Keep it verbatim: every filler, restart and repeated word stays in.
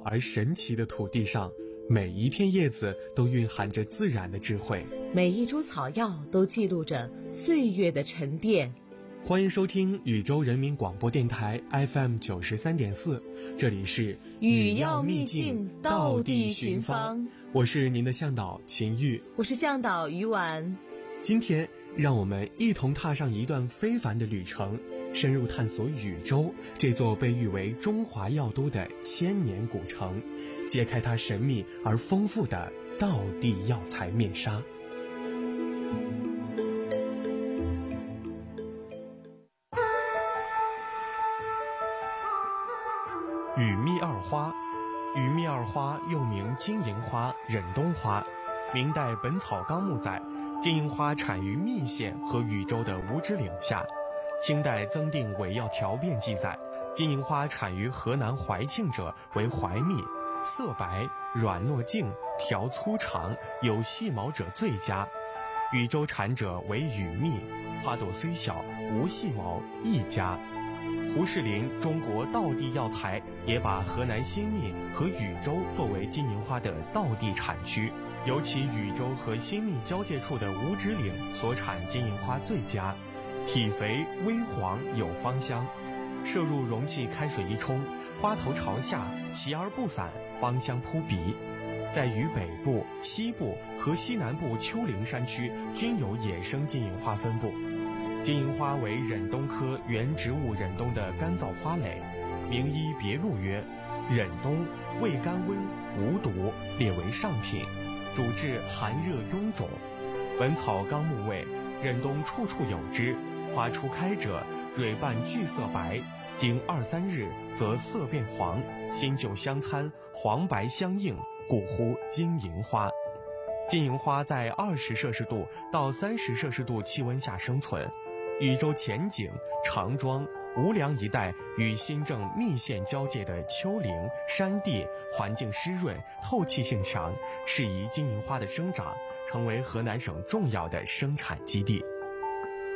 而神奇的土地上，每一片叶子都蕴含着自然的智慧， 每一株草药都记录着岁月的沉淀。 欢迎收听禹州人民广播电台 F M 九十三点四，这里是禹药秘境道地寻芳， 我是您的向导秦玉， 我是向导于婉。 今天让我们一同踏上一段非凡的旅程，深入探索禹州这座被誉为中华药都的千年古城，揭开它神秘而丰富的道地药材面纱。禹秘二花，禹秘二花又名金银花、忍冬花。明代《本草纲目》载，金银花产于密县和禹州的五指岭下。清代《增订伪药条变》记载，金银花产于河南怀庆者为怀蜜，色白，软糯净，条粗长，有细毛者最佳。禹州产者为禹秘，花朵虽小，无细毛，亦佳。胡适林《中国道地药材》也把河南新密和禹州作为金银花的道地产区，尤其禹州和新密交界处的五指岭所产金银花最佳，体肥微黄，有芳香。摄入容器开水一冲，花头朝下，齐而不散，芳香扑鼻。在禹北部、西部和西南部丘陵山区均有野生金银花分布。金银花为忍冬科原植物忍冬的干燥花蕾，名医别录曰：忍冬味甘温，无毒，列为上品，主治寒热臃肿。本草纲目谓，忍冬处处有之，花初开者，蕊瓣具色白，经二三日，则色变黄，新旧相参，黄白相映，故呼金银花。金银花在二十摄氏度到三十摄氏度气温下生存。禹州前景、长庄、无梁一带与新郑密县交界的丘陵山地环境湿润，透气性强，适宜金银花的生长，成为河南省重要的生产基地。